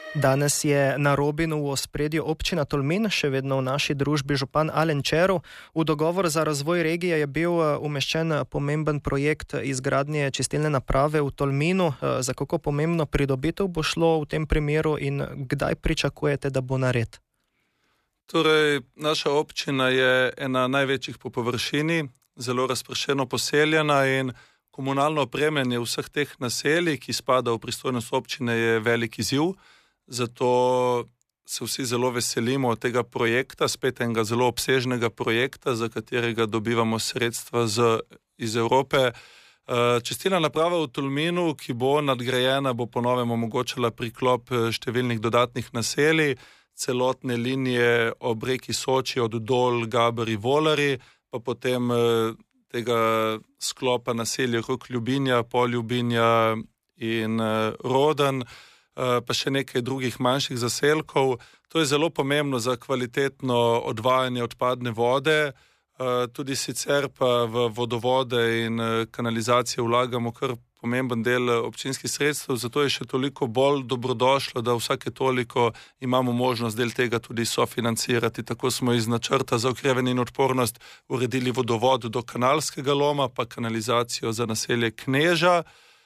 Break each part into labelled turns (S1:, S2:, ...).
S1: Danes je na Robinu v ospredju občina Tolmin, še vedno v naši družbi župan Alen Červ. V dogovor za razvoj regije je bil umeščen pomemben projekt izgradnje čistilne naprave v Tolminu. Za kako pomembno pridobitev bo šlo v tem primeru in kdaj pričakujete, da bo nared?
S2: Torej, naša občina je ena največjih po površini, zelo razpršeno poseljena in komunalno opremljanje vseh teh naselij, ki spada v pristojnost občine, je velik izziv. Zato se vsi zelo veselimo tega projekta, spet enega zelo obsežnega projekta, za katerega dobivamo sredstva iz Evrope. Čistilna naprava v Tolminu, ki bo nadgrajena, bo po novem omogočala priklop številnih dodatnih naselij, celotne linije ob reki Soči od Dol, Gabari, Volari, pa potem tega sklopa naselja okrog Ljubinja, Poljubinja in Rodan, pa še nekaj drugih manjših zaselkov. To je zelo pomembno za kvalitetno odvajanje odpadne vode. Tudi sicer pa v vodovode in kanalizacije vlagamo kar pomemben del občinskih sredstev, zato je še toliko bolj dobrodošlo, da vsake toliko imamo možnost del tega tudi sofinancirati. Tako smo iz načrta za okrevanje in odpornost uredili vodovod do Kanalskega loma, pa kanalizacijo za naselje Kneža.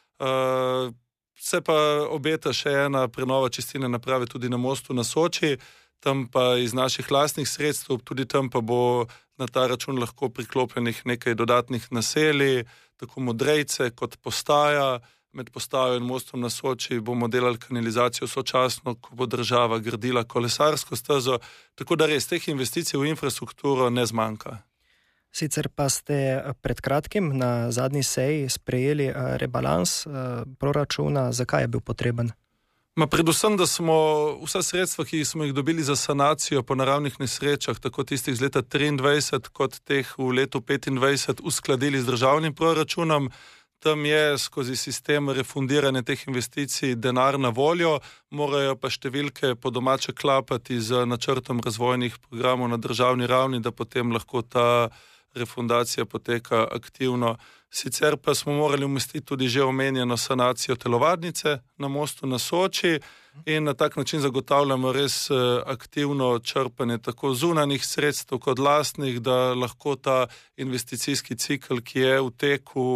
S2: Se pa obeta še ena prenova čistilne naprave tudi na mostu na Soči, tam pa iz naših lastnih sredstev, tudi tam pa bo na ta račun lahko priklopljenih nekaj dodatnih naselij, tako Modrejce kot postaja. Med postajo in mostom na Soči bomo delali kanalizacijo sočasno, ko bo država gradila kolesarsko stezo, tako da res teh investicij v infrastrukturo ne zmanjka.
S1: Sicer pa ste pred kratkim na zadnji seji sprejeli rebalans proračuna. Zakaj je bil potreben?
S2: Predvsem, da smo vsa sredstva, ki smo jih dobili za sanacijo po naravnih nesrečah, tako tistih z leta 23 kot teh v letu 25, uskladili z državnim proračunom. Tam je skozi sistem refundiranja teh investicij denar na voljo, morajo pa številke po domače klapati z načrtom razvojnih programov na državni ravni, da potem lahko ta refundacija poteka aktivno. Sicer pa smo morali umestiti tudi že omenjeno sanacijo telovadnice na mostu na Soči in na tak način zagotavljamo res aktivno črpanje tako zunanjih sredstev kot lastnih, da lahko ta investicijski cikl, ki je v teku,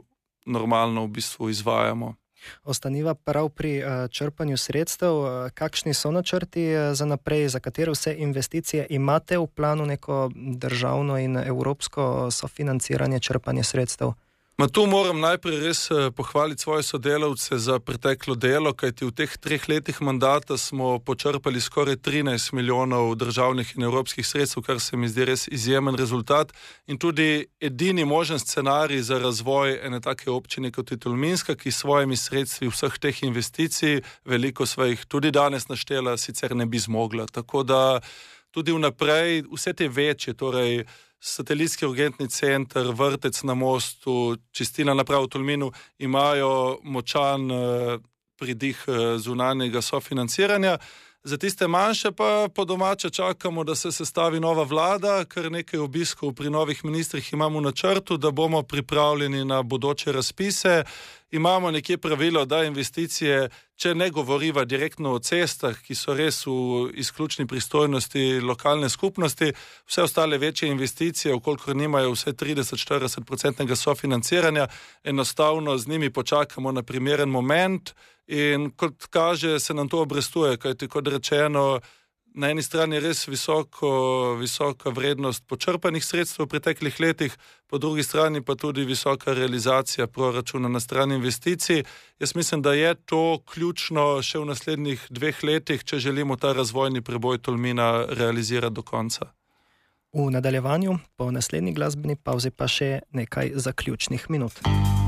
S2: normalno v bistvu izvajamo.
S1: Ostaniva prav pri črpanju sredstev. Kakšni so načrti za naprej, za katere vse investicije imate v planu neko državno in evropsko sofinanciranje črpanja sredstev?
S2: Tu moram najprej res pohvaliti svoje sodelavce za preteklo delo, kajti v teh 3 letih mandata smo počrpali skoraj 13 milijonov državnih in evropskih sredstev, kar se mi zdi res izjemen rezultat in tudi edini možen scenarij za razvoj ene take občine kot je Tolminska, ki s svojimi sredstvi vseh teh investicij, veliko sva jih tudi danes naštela, sicer ne bi zmogla. Tako da tudi vnaprej vse te večje, torej satelitski urgentni center, vrtec na mostu, čistilna naprava v Tolminu imajo močan pridih zunanjega sofinanciranja. Za tiste manjše pa po domače čakamo, da se sestavi nova vlada, kar nekaj obiskov pri novih ministrih imamo v načrtu, da bomo pripravljeni na bodoče razpise. Imamo nekje pravilo, da investicije, če ne govoriva direktno o cestah, ki so res v izključni pristojnosti lokalne skupnosti, vse ostale večje investicije, vkolikor nimajo vse 30-40% sofinanciranja, enostavno z njimi počakamo na primeren moment in kot kaže, se nam to obrestuje, kajti kot rečeno, na eni strani je res visoka vrednost počrpanih sredstev v preteklih letih, po drugi strani pa tudi visoka realizacija proračuna na strani investicij. Jaz mislim, da je to ključno še v naslednjih 2 letih, če želimo ta razvojni preboj Tolmina realizirati do konca.
S1: V nadaljevanju, po naslednji glasbeni pavzi pa še nekaj zaključnih minut.